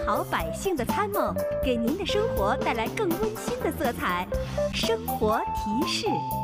好百姓的参谋，给您的生活带来更温馨的色彩。生活提示。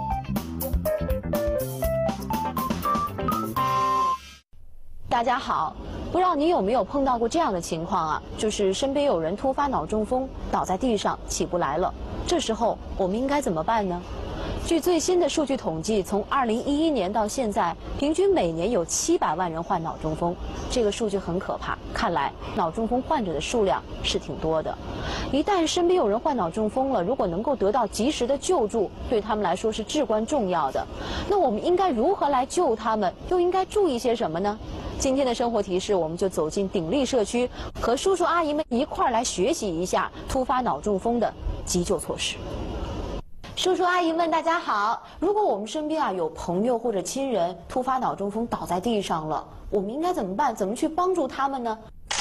大家好，不知道你有没有碰到过这样的情况啊？就是身边有人突发脑中风，倒在地上起不来了。这时候我们应该怎么办呢？据最新的数据统计，从2011年到现在，平均每年有700万人患脑中风，这个数据很可怕。看来脑中风患者的数量是挺多的。一旦身边有人患脑中风了，如果能够得到及时的救助，对他们来说是至关重要的。那我们应该如何来救他们？又应该注意些什么呢？今天的生活提示，我们就走进鼎力社区，和叔叔阿姨们一块儿来学习一下突发脑中风的急救措施。叔叔阿姨们，大家好！如果我们身边有朋友或者亲人突发脑中风倒在地上了，我们应该怎么办？怎么去帮助他们呢？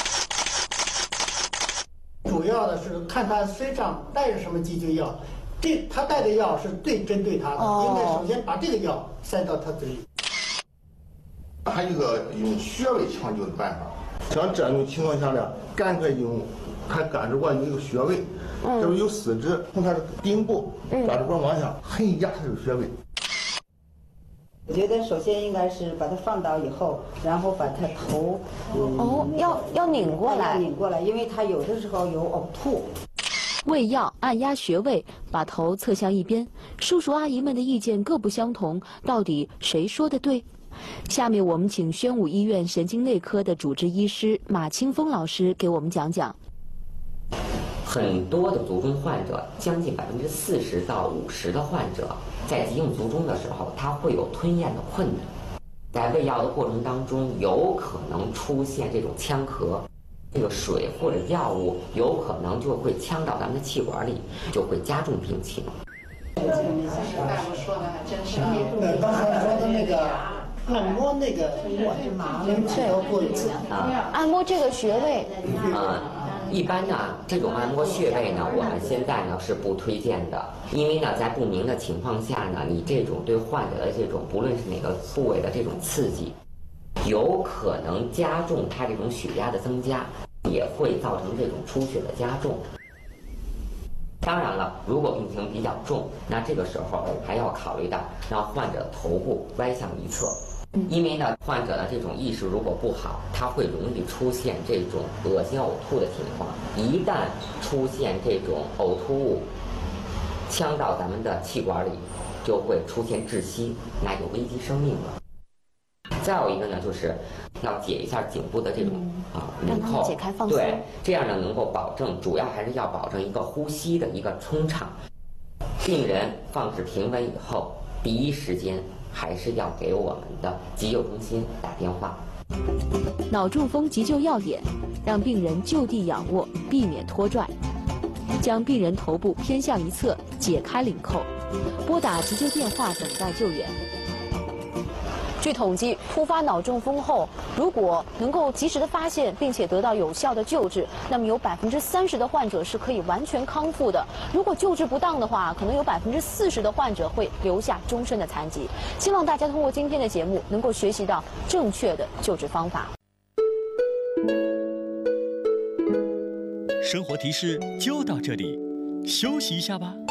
主要的是看他身上带着什么急救药，他带的药是最针对他的，应该首先把这个药塞到他嘴里。 还有一个用穴位抢救的办法，像这种情况下呢，赶快用看胳肢窝有一个穴位，这不有四指，从它的顶部胳肢窝往下横压它这个穴位。 我觉得首先应该是把它放倒以后，然后把它头要拧过来， 拧过来，因为它有的时候有呕吐。 喂药按压穴位，把头侧向一边。叔叔阿姨们的意见各不相同，到底谁说的对？下面我们请宣武医院神经内科的主治医师马清峰老师给我们讲讲。 很多的卒中患者，将近40%到50%的患者，在急用卒中的时候，他会有吞咽的困难，在喂药的过程当中，有可能出现这种呛咳，这个水或者药物有可能就会呛到咱们的气管里，就会加重病情。 大夫说的还真是。刚才说的那个按摩那个，能起到作用。 按摩这个穴位。 一般呢，这种按摩穴位呢，我们现在呢是不推荐的，因为呢，在不明的情况下呢，你这种对患者的这种不论是哪个部位的这种刺激，有可能加重他这种血压的增加，也会造成这种出血的加重。当然了，如果病情比较重，那这个时候还要考虑到让患者的头部歪向一侧。因为呢，患者的这种意识如果不好，他会容易出现这种恶心呕吐的情况。一旦出现这种呕吐物呛到咱们的气管里，就会出现窒息，那就危及生命了。再有一个呢，就是要解一下颈部的这种领扣， 解开放松。 对，这样呢能够保证，主要还是要保证一个呼吸的一个通畅。病人放置平稳以后，第一时间还是要给我们的急救中心打电话。 脑中风急救要点：让病人就地仰卧，避免拖拽；将病人头部偏向一侧，解开领扣；拨打急救电话等待救援。据统计，突发脑中风后，如果能够及时的发现并且得到有效的救治，那么有30%的患者是可以完全康复的。如果救治不当的话，可能有40%的患者会留下终身的残疾。希望大家通过今天的节目，能够学习到正确的救治方法。 生活提示就到这里，休息一下吧。